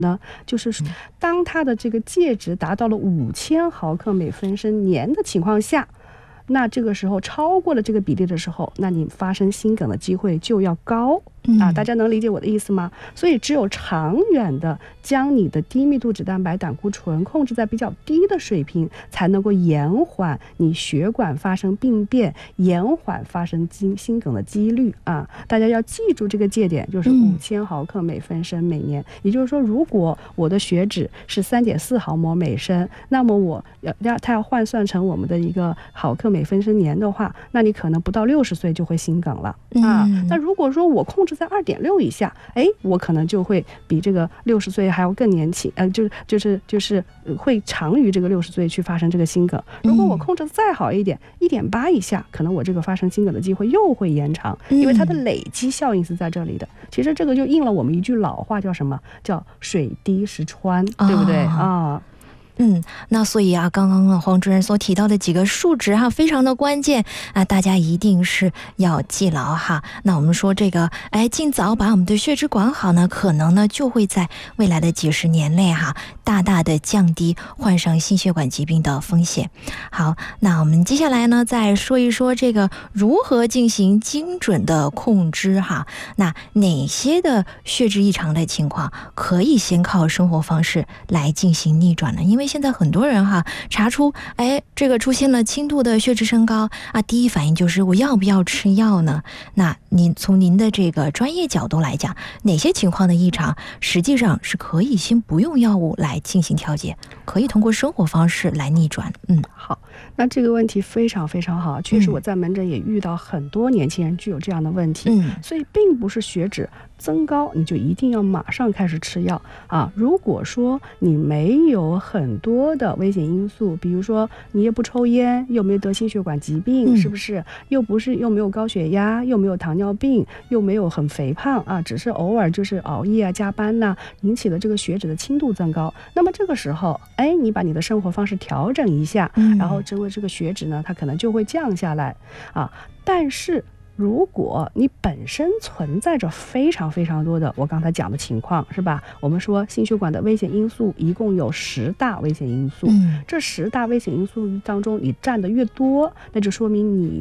就是当它的这个介质达到了5000毫克每分升年的情况下，那这个时候超过了这个比例的时候，那你发生心梗的机会就要高啊，大家能理解我的意思吗？所以只有长远的将你的低密度脂蛋白胆固醇控制在比较低的水平，才能够延缓你血管发生病变，延缓发生心梗的几率啊。大家要记住这个界点，就是5000毫克每分升每年。也就是说，如果我的血脂是3.4毫摩每升，那么它要换算成我们的一个毫克每分升年的话，那你可能不到60岁就会心梗了啊。那如果说我控制在2.6以下，我可能就会比这个60岁还要更年轻，就是会长于这个60岁去发生这个心梗。如果我控制再好一点，1.8以下，可能我这个发生心梗的机会又会延长，因为它的累积效应是在这里的。其实这个就应了我们一句老话，叫什么？叫水滴石穿，对不对啊？ 那所以啊，刚刚黄主任所提到的几个数值哈，非常的关键啊，大家一定是要记牢哈。那我们说这个，尽早把我们的血脂管好呢，可能呢就会在未来的几十年内哈，大大的降低患上心血管疾病的风险。好，那我们接下来呢，再说一说这个如何进行精准的控制哈。那哪些的血脂异常的情况可以先靠生活方式来进行逆转呢？因为现在很多人哈查出这个出现了轻度的血脂升高啊，第一反应就是我要不要吃药呢？那从您的这个专业角度来讲，哪些情况的异常实际上是可以先不用药物来进行调节，可以通过生活方式来逆转？ 好，那这个问题非常非常好，确实我在门诊也遇到很多年轻人具有这样的问题，所以并不是血脂增高你就一定要马上开始吃药啊。如果说你没有很多的危险因素，比如说你也不抽烟，又没有得心血管疾病，是不是？又没有高血压，又没有糖尿病，又没有很肥胖啊，只是偶尔就是熬夜啊、加班呐，引起了这个血脂的轻度增高。那么这个时候，你把你的生活方式调整一下，然后这个血脂呢，它可能就会降下来啊。但是如果你本身存在着非常非常多的我刚才讲的情况，是吧？我们说心血管的危险因素一共有10大危险因素，这10大危险因素当中你占的越多，那就说明你